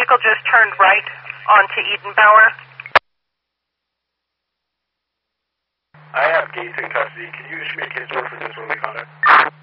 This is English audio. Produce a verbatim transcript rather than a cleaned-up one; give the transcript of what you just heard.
vehicle just turned right onto Edenbauer. I have Gates in custody. Can you issue me a case order for this early conduct?